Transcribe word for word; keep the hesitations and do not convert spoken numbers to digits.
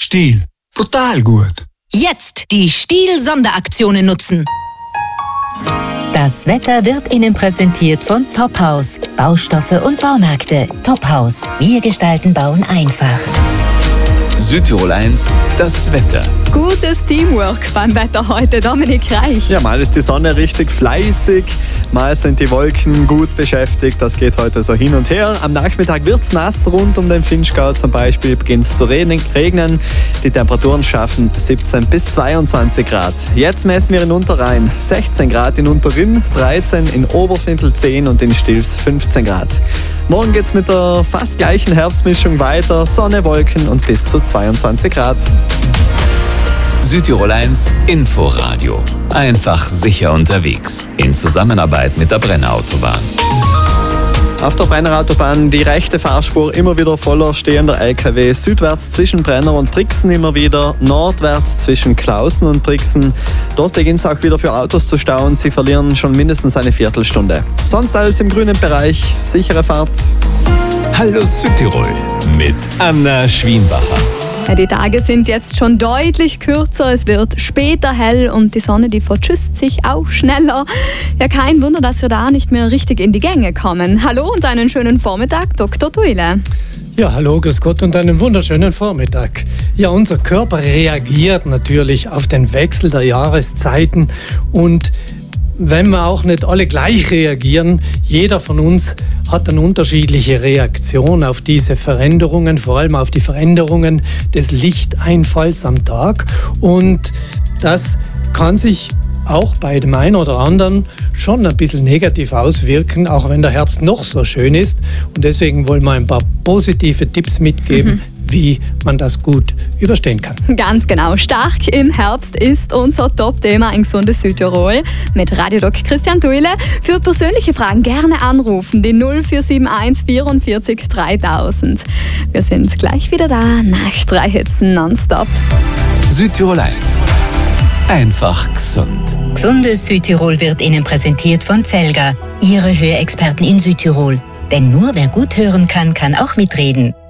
Stihl. Brutal gut. Jetzt die Stihl-Sonderaktionen nutzen. Das Wetter wird Ihnen präsentiert von Tophaus. Baustoffe und Baumärkte. Tophaus. Wir gestalten Bauen einfach. Südtirol eins, das Wetter. Gutes Teamwork beim Wetter heute, Dominik Reich. Ja, mal ist die Sonne richtig fleißig, mal sind die Wolken gut beschäftigt. Das geht heute so hin und her. Am Nachmittag wird's nass, rund um den Vinschgau zum Beispiel beginnt es zu regnen. Die Temperaturen schaffen siebzehn bis zweiundzwanzig Grad. Jetzt messen wir in Unterrhein sechzehn Grad, in Unterrinn dreizehn, in Oberfintel zehn und in Stilfs fünfzehn Grad. Morgen geht's mit der fast gleichen Herbstmischung weiter. Sonne, Wolken und bis zu zweiundzwanzig Grad. Südtirol eins Inforadio. Einfach sicher unterwegs. In Zusammenarbeit mit der Brenner Autobahn. Auf der Brenner Autobahn die rechte Fahrspur immer wieder voller stehender L K W. Südwärts zwischen Brenner und Brixen immer wieder. Nordwärts zwischen Klausen und Brixen. Dort beginnt es auch wieder für Autos zu stauen. Sie verlieren schon mindestens eine Viertelstunde. Sonst alles im grünen Bereich. Sichere Fahrt. Hallo Südtirol mit Anna Schwienbacher. Ja, die Tage sind jetzt schon deutlich kürzer, es wird später hell und die Sonne, die vertschüsst sich auch schneller. Ja, kein Wunder, dass wir da nicht mehr richtig in die Gänge kommen. Hallo und einen schönen Vormittag, Doktor Tuile. Ja, hallo, grüß Gott und einen wunderschönen Vormittag. Ja, unser Körper reagiert natürlich auf den Wechsel der Jahreszeiten und wenn wir auch nicht alle gleich reagieren, jeder von uns hat eine unterschiedliche Reaktion auf diese Veränderungen, vor allem auf die Veränderungen des Lichteinfalls am Tag. Und das kann sich auch bei dem einen oder anderen schon ein bisschen negativ auswirken, auch wenn der Herbst noch so schön ist. Und deswegen wollen wir ein paar positive Tipps mitgeben, mhm. wie man das gut überstehen kann. Ganz genau. Stark im Herbst ist unser Top-Thema in gesundes Südtirol mit Radiodoc Christian Tuile. Für persönliche Fragen gerne anrufen, die null vier sieben eins vierundvierzig dreitausend. Wir sind gleich wieder da, nach drei Hitzen nonstop. Südtirol eins. Einfach gesund. Gesundes Südtirol wird Ihnen präsentiert von Zelga, Ihre Hörexperten in Südtirol. Denn nur wer gut hören kann, kann auch mitreden.